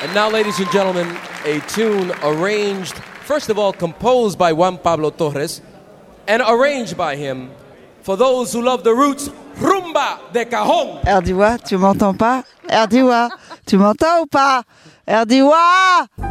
And now, ladies and gentlemen, a tune arranged, first of all, composed by Juan Pablo Torres and arranged by him for those who love the roots, Rumba de Cajon. Erdiwa, tu m'entends pas? Erdiwa, tu m'entends ou pas? Erdiwa!